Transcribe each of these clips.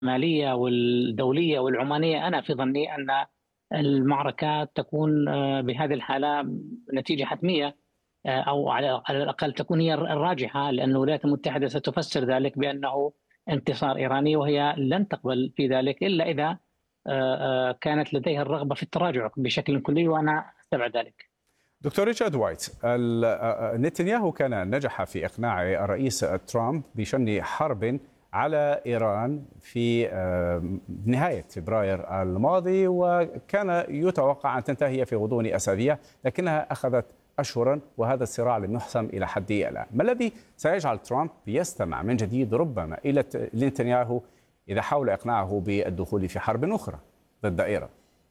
المالية والدولية والعمانية، أنا في ظني أن المعركة تكون بهذه الحالة نتيجة حتمية، أو على الأقل تكون هي الراجحة، لأن الولايات المتحدة ستفسر ذلك بأنه انتصار إيراني، وهي لن تقبل في ذلك إلا إذا كانت لديها الرغبة في التراجع بشكل كلي، وأنا أستبعد ذلك. دكتور ريتشارد وايت، نتنياهو كان نجح في إقناع الرئيس ترامب بشن حرب على إيران في نهاية فبراير الماضي، وكان يتوقع أن تنتهي في غضون أسابيع، لكنها أخذت أشهرا، وهذا الصراع لم يحسم إلى حد الآن. ما الذي سيجعل ترامب يستمع من جديد ربما إلى نتنياهو إذا حاول إقناعه بالدخول في حرب أخرى ضد إيران؟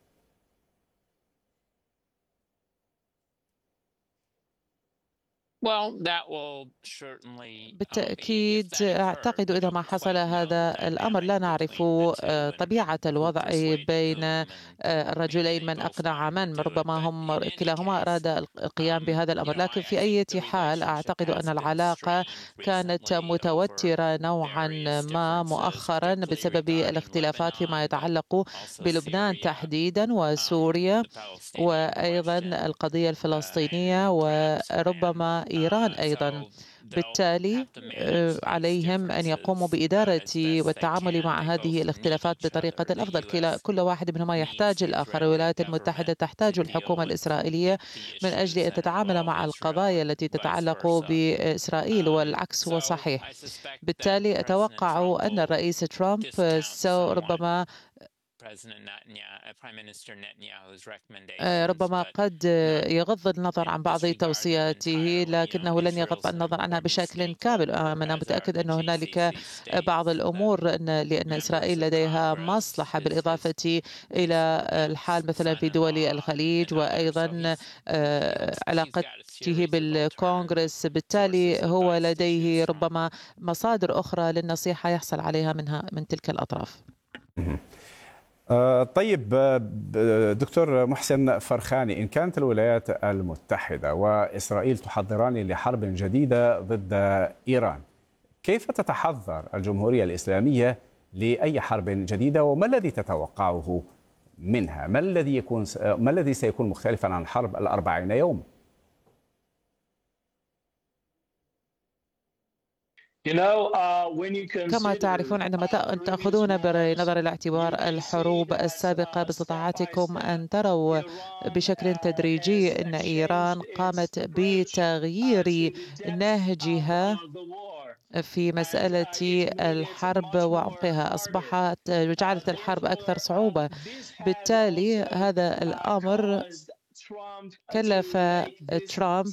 بالتأكيد أعتقد إذا ما حصل هذا الأمر لا نعرف طبيعة الوضع بين الرجلين من أقنع من، ربما هم كلاهما أراد القيام بهذا الأمر، لكن في أي حال أعتقد أن العلاقة كانت متوترة نوعا ما مؤخرا بسبب الاختلافات فيما يتعلق بلبنان تحديدا وسوريا وأيضا القضية الفلسطينية وربما إيران أيضا. بالتالي عليهم أن يقوموا بإدارة والتعامل مع هذه الاختلافات بطريقة أفضل. كل واحد منهما يحتاج الآخر. الولايات المتحدة تحتاج الحكومة الإسرائيلية من أجل أن تتعامل مع القضايا التي تتعلق بإسرائيل، والعكس هو صحيح. بالتالي أتوقع أن الرئيس ترامب ربما قد يغض النظر عن بعض توصياته، لكنه لن يغض النظر عنها بشكل كامل. أنا متأكد أن هنالك بعض الأمور لأن إسرائيل لديها مصلحة، بالإضافة إلى الحال مثلا في دول الخليج وأيضا علاقته بالكونغرس. بالتالي هو لديه ربما مصادر أخرى للنصيحة يحصل عليها من تلك الأطراف. طيب دكتور محسن فرخاني، إن كانت الولايات المتحدة وإسرائيل تحضران لحرب جديدة ضد إيران، كيف تتحضر الجمهورية الإسلامية لأي حرب جديدة، وما الذي تتوقعه منها؟ ما الذي سيكون مختلفا عن حرب ال40 يوم؟ كما تعرفون، عندما تأخذون بنظر الاعتبار الحروب السابقة، باستطاعتكم أن تروا بشكل تدريجي أن إيران قامت بتغيير نهجها في مسألة الحرب وعمقها، جعلت الحرب أكثر صعوبة. بالتالي هذا الأمر كلف ترامب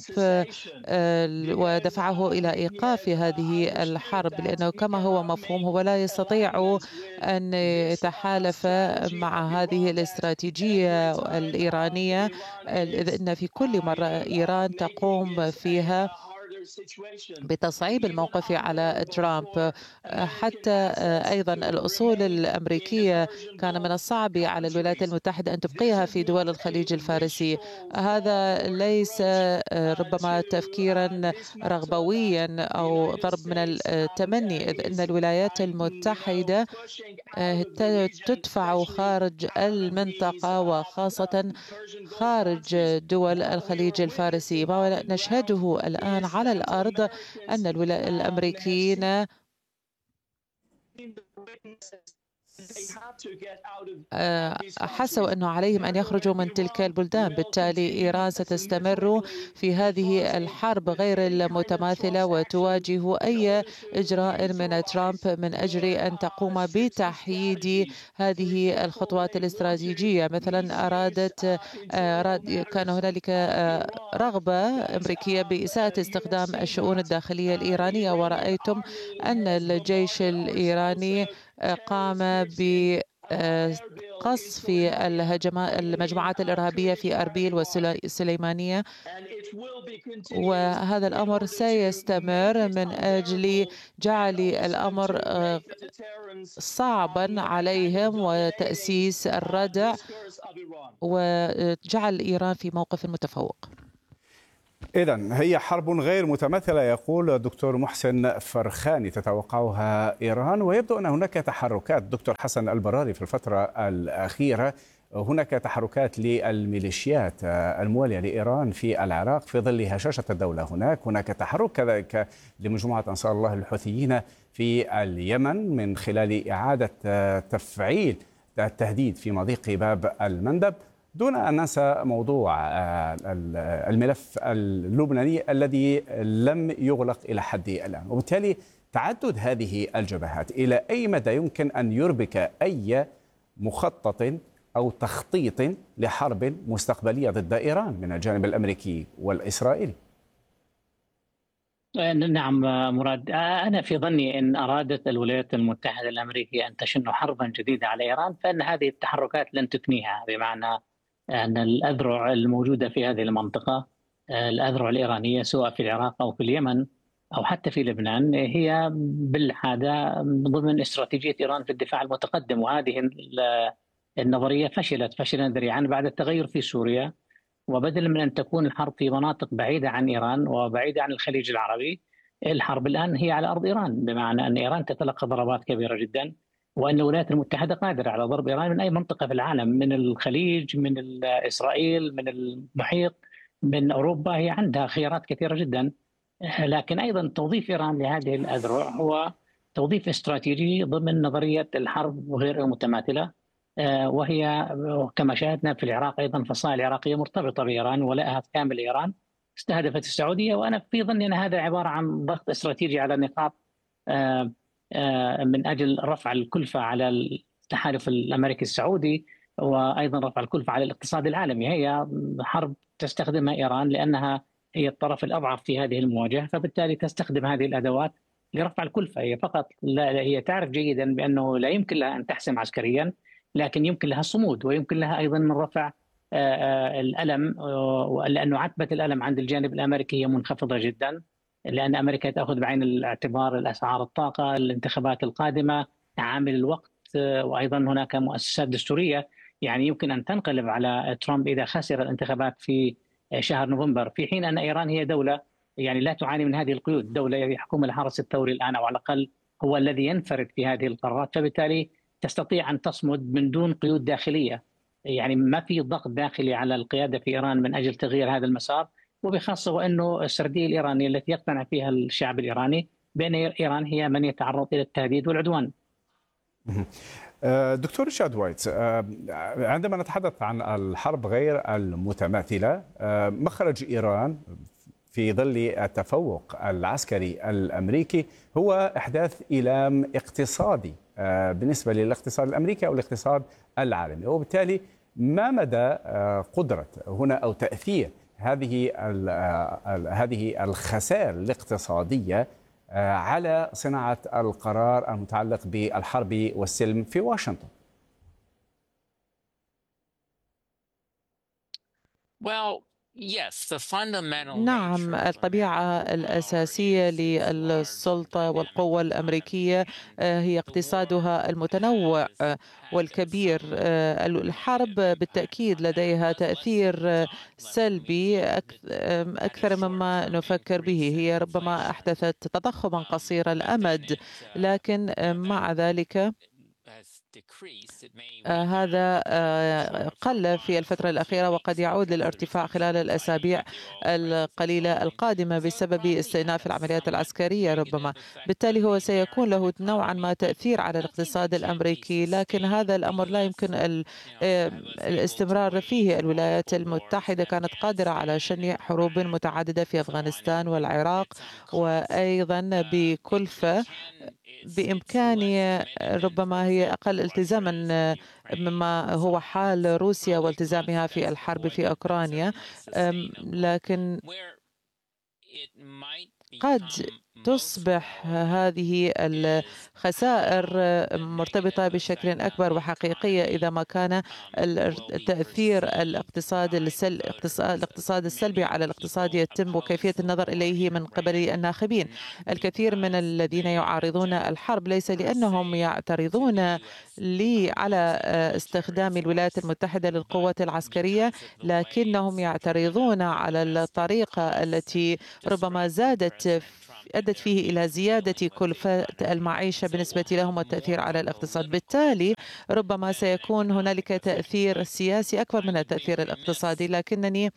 ودفعه إلى إيقاف هذه الحرب، لأنه كما هو مفهوم هو لا يستطيع أن يتحالف مع هذه الاستراتيجية الإيرانية، إن في كل مرة إيران تقوم فيها بتصعيب الموقف على ترامب. حتى أيضا الأصول الأمريكية كان من الصعب على الولايات المتحدة أن تبقيها في دول الخليج الفارسي. هذا ليس ربما تفكيرا رغبويا أو ضرب من التمني، إذ أن الولايات المتحدة تدفع خارج المنطقة وخاصة خارج دول الخليج الفارسي. ما نشهده الآن على الأرض أن الأمريكيين حسوا أنه عليهم أن يخرجوا من تلك البلدان. بالتالي إيران ستستمر في هذه الحرب غير المتماثلة وتواجه أي إجراء من ترامب من أجل أن تقوم بتحييد هذه الخطوات الاستراتيجية. مثلا كان هنالك رغبة أمريكية بإساءة استخدام الشؤون الداخلية الإيرانية، ورأيتم أن الجيش الإيراني قام بقصف المجموعات الإرهابية في أربيل والسليمانية، وهذا الأمر سيستمر من أجل جعل الأمر صعبا عليهم وتأسيس الردع وجعل إيران في موقف متفوق. إذن هي حرب غير متماثلة يقول الدكتور محسن فرخاني تتوقعها إيران، ويبدو أن هناك تحركات دكتور حسن البراري في الفترة الأخيرة. هناك تحركات للميليشيات الموالية لإيران في العراق في ظل هشاشة الدولة هناك تحرك كذلك لمجموعة أنصار الله الحوثيين في اليمن من خلال إعادة تفعيل التهديد في مضيق باب المندب، دون أن ننسى موضوع الملف اللبناني الذي لم يغلق إلى حد الآن. وبالتالي تعدد هذه الجبهات إلى أي مدى يمكن أن يربك أي مخطط أو تخطيط لحرب مستقبلية ضد إيران من الجانب الأمريكي والإسرائيلي؟ نعم مراد، أنا في ظني إن أرادت الولايات المتحدة الأمريكية أن تشن حربا جديدة على إيران فإن هذه التحركات لن تثنيها، بمعنى أن الأذرع الموجودة في هذه المنطقة، الأذرع الإيرانية سواء في العراق أو في اليمن أو حتى في لبنان، هي بالعادة ضمن استراتيجية إيران في الدفاع المتقدم. وهذه النظرية فشلت ذريعا بعد التغير في سوريا، وبدلا من أن تكون الحرب في مناطق بعيدة عن إيران وبعيدة عن الخليج العربي، الحرب الآن هي على أرض إيران، بمعنى أن إيران تتلقى ضربات كبيرة جدا، وأن الولايات المتحدة قادرة على ضرب إيران من أي منطقة في العالم، من الخليج، من إسرائيل، من المحيط، من أوروبا. هي عندها خيارات كثيرة جدا. لكن أيضا توظيف إيران لهذه الأذرع هو توظيف استراتيجي ضمن نظرية الحرب غير المتماثلة، وهي كما شاهدنا في العراق أيضا، فصائل العراقية مرتبطة بإيران، ولائها كامل إيران استهدفت السعودية. وأنا في ظني أن هذا عبارة عن ضغط استراتيجي على نقاط من أجل رفع الكلفة على التحالف الأمريكي السعودي، وأيضا رفع الكلفة على الاقتصاد العالمي. هي حرب تستخدمها إيران لأنها هي الطرف الأضعف في هذه المواجهة، فبالتالي تستخدم هذه الأدوات لرفع الكلفة. هي فقط هي تعرف جيدا بأنه لا يمكن لها أن تحسم عسكريا، لكن يمكن لها الصمود، ويمكن لها أيضا من رفع الألم، لأنه عتبة الألم عند الجانب الأمريكي هي منخفضة جدا، لأن أمريكا تأخذ بعين الاعتبار الأسعار، الطاقة، الانتخابات القادمة، عامل الوقت، وأيضا هناك مؤسسات دستورية. يعني يمكن أن تنقلب على ترامب إذا خسر الانتخابات في شهر نوفمبر، في حين أن إيران هي دولة يعني لا تعاني من هذه القيود، دولة يحكمها الحرس الثوري الآن، أو على الأقل هو الذي ينفرد في هذه القرارات، فبالتالي تستطيع أن تصمد من دون قيود داخلية. يعني ما في ضغط داخلي على القيادة في إيران من أجل تغيير هذا المسار، وبخاصة وأنه السردية الإيرانية التي يقتنع فيها الشعب الإيراني بأن إيران هي من يتعرض إلى التهديد والعدوان. دكتور ريتشارد وايت، عندما نتحدث عن الحرب غير المتماثلة، مخرج إيران في ظل التفوق العسكري الأمريكي هو إحداث إيلام اقتصادي بالنسبة للاقتصاد الأمريكي أو الاقتصاد العالمي، وبالتالي ما مدى قدرة هنا أو تأثير هذه الخسائر الاقتصادية على صناعة القرار المتعلق بالحرب والسلم في واشنطن؟ نعم، الطبيعة الأساسية للسلطة والقوة الأمريكية هي اقتصادها المتنوع والكبير. الحرب بالتأكيد لديها تأثير سلبي أكثر مما نفكر به. هي ربما أحدثت تضخما قصير الأمد، لكن مع ذلك هذا قل في الفترة الأخيرة، وقد يعود للارتفاع خلال الأسابيع القليلة القادمة بسبب استئناف العمليات العسكرية ربما. بالتالي هو سيكون له نوعا ما تأثير على الاقتصاد الأمريكي، لكن هذا الأمر لا يمكن الاستمرار فيه. الولايات المتحدة كانت قادرة على شن حروب متعددة في أفغانستان والعراق، وأيضا بكلفة بإمكانية ربما هي أقل التزاما مما هو حال روسيا والتزامها في الحرب في أوكرانيا. لكن قد تصبح هذه الخسائر مرتبطة بشكل أكبر وحقيقية إذا ما كان التأثير الاقتصاد السلبي على الاقتصاد يتم وكيفية النظر إليه من قبل الناخبين. الكثير من الذين يعارضون الحرب ليس لأنهم يعترضون على استخدام الولايات المتحدة للقوات العسكرية، لكنهم يعترضون على الطريقة التي ربما أدت فيه إلى زيادة كلفة المعيشة بالنسبة لهم والتأثير على الاقتصاد. بالتالي ربما سيكون هنالك تأثير سياسي أكبر من التأثير الاقتصادي، لكنني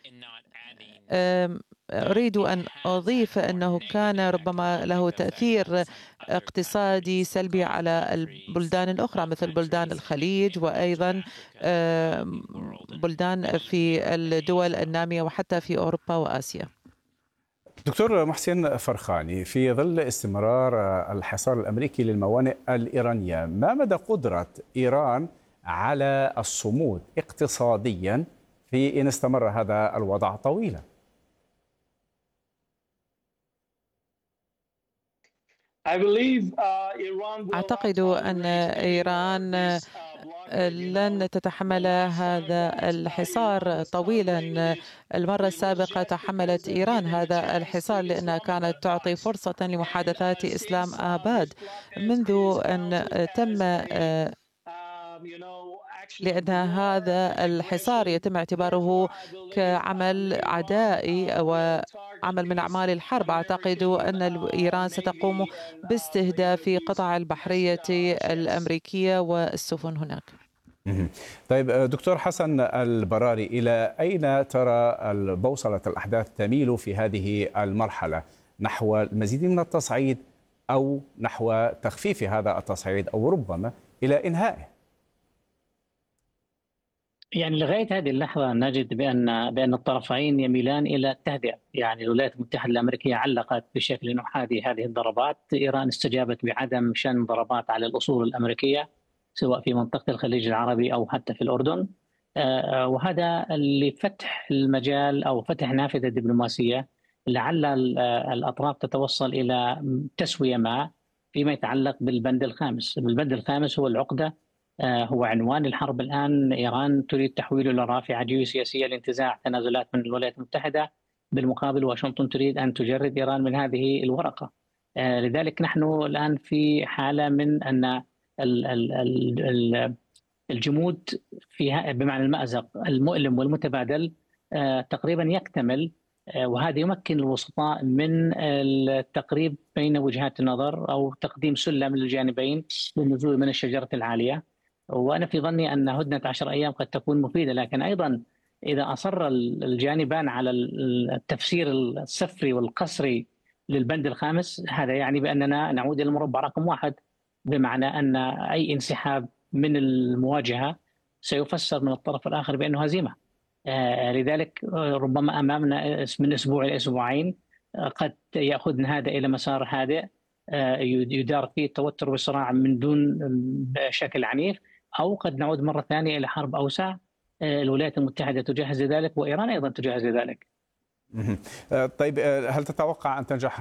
أريد أن أضيف أنه كان ربما له تأثير اقتصادي سلبي على البلدان الأخرى مثل بلدان الخليج وأيضا بلدان في الدول النامية وحتى في أوروبا وآسيا. دكتور محسن فرخاني، في ظل استمرار الحصار الأمريكي للموانئ الإيرانية، ما مدى قدرة إيران على الصمود اقتصاديا في إن استمر هذا الوضع طويلا؟ أعتقد أن إيران لن تتحمل هذا الحصار طويلا. المرة السابقة تحملت إيران هذا الحصار لأنها كانت تعطي فرصة لمحادثات إسلام آباد منذ أن تم، لأن هذا الحصار يتم اعتباره كعمل عدائي وعمل من أعمال الحرب. أعتقد أن إيران ستقوم باستهداف قطع البحرية الأمريكية والسفن هناك. طيب دكتور حسن البراري، إلى أين ترى بوصلة الأحداث تميل في هذه المرحلة؟ نحو المزيد من التصعيد أو نحو تخفيف هذا التصعيد أو ربما إلى إنهائه؟ يعني لغاية هذه اللحظة نجد بأن الطرفين يميلان إلى التهدئة. يعني الولايات المتحدة الأمريكية علقت بشكل أحادي هذه الضربات، إيران استجابت بعدم شن ضربات على الأصول الأمريكية سواء في منطقة الخليج العربي أو حتى في الأردن، وهذا لفتح المجال أو فتح نافذة دبلوماسية لعل الأطراف تتوصل إلى تسوية ما فيما يتعلق بالبند الخامس. البند الخامس هو العقدة، هو عنوان الحرب الآن. إيران تريد تحويله إلى رافعة جيوسياسية لانتزاع تنازلات من الولايات المتحدة، بالمقابل واشنطن تريد أن تجرد إيران من هذه الورقة. لذلك نحن الآن في حالة من أن الجمود فيها بمعنى المأزق المؤلم والمتبادل تقريبا يكتمل، وهذا يمكن الوسطاء من التقريب بين وجهات النظر أو تقديم سلم للجانبين للنزول من الشجرة العالية. وأنا في ظني أن هدنة 10 أيام قد تكون مفيدة، لكن أيضا إذا أصر الجانبان على التفسير السفري والقسري للبند الخامس، هذا يعني بأننا نعود إلى المربع رقم 1، بمعنى أن أي انسحاب من المواجهة سيفسر من الطرف الآخر بأنه هزيمة. لذلك ربما أمامنا من أسبوع إلى أسبوعين قد يأخذنا هذا إلى مسار هادئ يدار فيه التوتر والصراع من دون شكل عنيف، أو قد نعود مرة ثانية إلى حرب أوسع. الولايات المتحدة تجهز لذلك وإيران أيضا تجهز لذلك. طيب هل تتوقع أن تنجح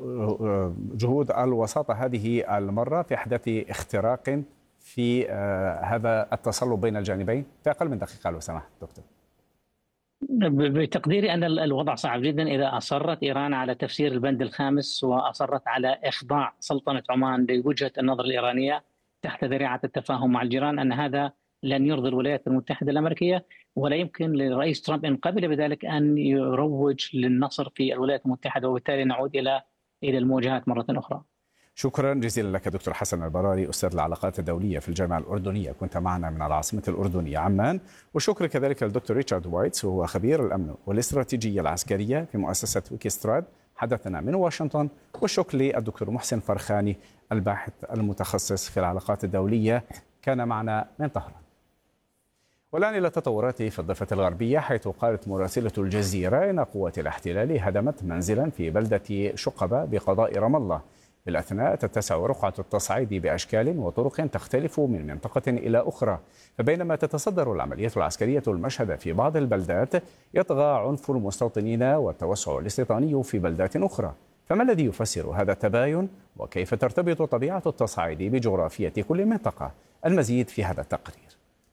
جهود الوساطة هذه المرة في إحداث اختراق في هذا التصلب بين الجانبين؟ في أقل من دقيقة لو سمحت دكتور. بتقديري أن الوضع صعب جدا إذا أصرت إيران على تفسير البند الخامس وأصرت على إخضاع سلطنة عمان لوجهة النظر الإيرانية تحت ذريعة التفاهم مع الجيران، أن هذا لن يرضي الولايات المتحدة الأمريكية، ولا يمكن للرئيس ترامب إن قبل بذلك أن يروج للنصر في الولايات المتحدة، وبالتالي نعود إلى المواجهات مرة أخرى. شكرا جزيلا لك دكتور حسن البراري، أستاذ العلاقات الدولية في الجامعة الأردنية، كنت معنا من العاصمة الأردنية عمان. والشكر كذلك للدكتور ريتشارد وايتس، وهو خبير الأمن والاستراتيجية العسكرية في مؤسسة ويكستراد، حدثنا من واشنطن. والشكر للدكتور محسن فرخاني الباحث المتخصص في العلاقات الدولية، كان معنا من طهران. والآن إلى التطورات في الضفة الغربية، حيث قالت مراسلة الجزيرة إن قوات الاحتلال هدمت منزلا في بلدة شقبة بقضاء رام الله. بالأثناء تتسع رقعة التصعيد بأشكال وطرق تختلف من منطقة إلى أخرى، فبينما تتصدر العملية العسكرية المشهد في بعض البلدات، يطغى عنف المستوطنين والتوسع الاستيطاني في بلدات أخرى. فما الذي يفسر هذا التباين وكيف ترتبط طبيعة التصعيد بجغرافية كل منطقة؟ المزيد في هذا التقرير.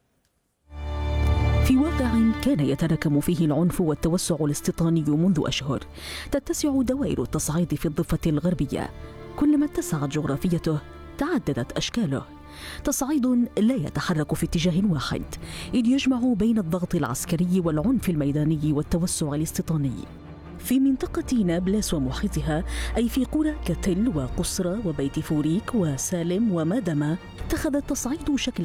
في واقع كان يتراكم فيه العنف والتوسع الاستيطاني منذ أشهر، تتسع دوائر التصعيد في الضفة الغربية. كلما اتسعت جغرافيته تعددت أشكاله. تصعيد لا يتحرك في اتجاه واحد، إذ يجمع بين الضغط العسكري والعنف الميداني والتوسع الاستيطاني. في منطقة نابلس ومحيطها، أي في قرى كتل وقصرى وبيت فوريك وسالم ومادمة، اتخذ التصعيد شكل